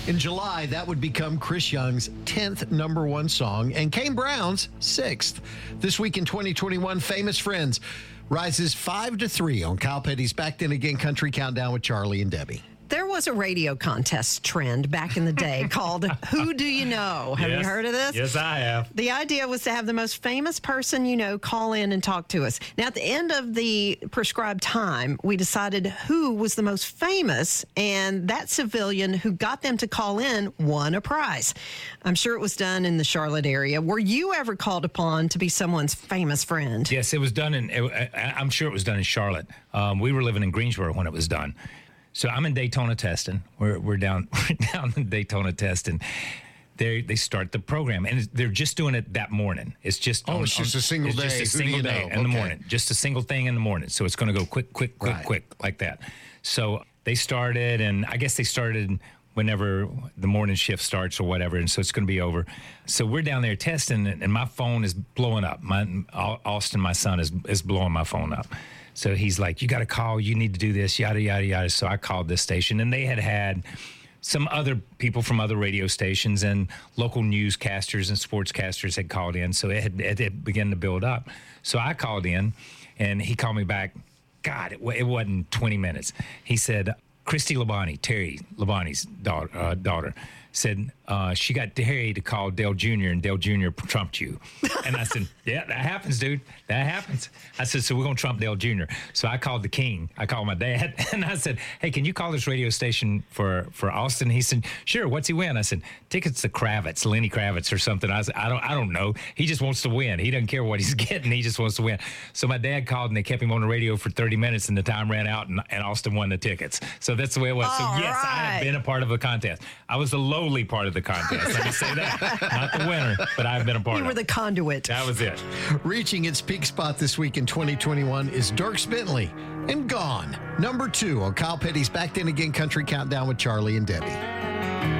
In July, that would become Chris Young's 10th number one song and Kane Brown's 6th. This week in 2021, Famous Friends rises 5-3 on Kyle Petty's Back Then Again Country Countdown with Charlie and Debbie. There was a radio contest trend back in the day called Who Do You Know? Have you heard of this? Yes, I have. The idea was to have the most famous person you know call in and talk to us. Now, at the end of the prescribed time, we decided who was the most famous, and that civilian who got them to call in won a prize. I'm sure it was done in the Charlotte area. Were you ever called upon to be someone's famous friend? Yes, it was done I'm sure it was done in Charlotte. We were living in Greensboro when it was done. So I'm in Daytona testing. We're down in Daytona testing. They start the program, and they're just doing it that morning. It's just it's just a single day. Just a single day in the morning. Just a single thing in the morning. So it's going to go quick like that. So they started, and I guess they started whenever the morning shift starts or whatever, and so it's going to be over. So we're down there testing, and my phone is blowing up. Austin, my son, is blowing my phone up. So he's like, you got to call, you need to do this, yada, yada, yada. So I called this station, and they had some other people from other radio stations, and local newscasters and sportscasters had called in. So it began to build up. So I called in, and he called me back. God, it wasn't 20 minutes. He said, Christy Labonte, Terry Labonte's daughter, said she got Terry to call Dale Jr., and Dale Jr. trumped you. And I said, yeah, that happens, dude. That happens. I said, so we're going to trump Dale Jr. So I called the king. I called my dad, and I said, hey, can you call this radio station for Austin? He said, sure, what's he win? I said, tickets to Kravitz, Lenny Kravitz or something. I said, I don't know. He just wants to win. He doesn't care what he's getting. He just wants to win. So my dad called, and they kept him on the radio for 30 minutes, and the time ran out, and Austin won the tickets. So that's the way it was. So yes, I have been a part of a contest. I was the lowly part of the contest. Let me say that. Not the winner, but I've been a part of it. You were the conduit. That was it. Reaching its peak spot this week in 2021 is Dierks Bentley and Gone, number 2 on Kyle Petty's Back Then Again Country Countdown with Charlie and Debbie.